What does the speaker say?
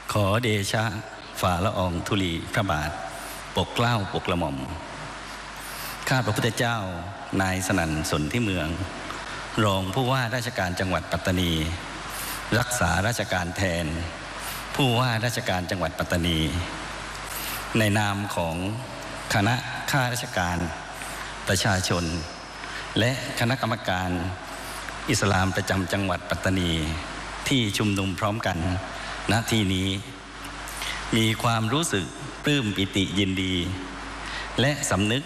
ขอเดชะฝ่าละอองธุลีพระบาทปกเกล้าปกกระหม่อมข้าพระพุทธเจ้านายสนั่นสนธิเมืองรองผู้ว่าราชการจังหวัดปัตตานีรักษาราชการแทนผู้ว่าราชการจังหวัดปัตตานีในนามของคณะข้าราชการประชาชนและคณะกรรมการอิสลามประจำจังหวัดปัตตานีที่ชุมนุมพร้อมกันณที่นี้มีความรู้สึกปลื้มปิติยินดีและสำนึก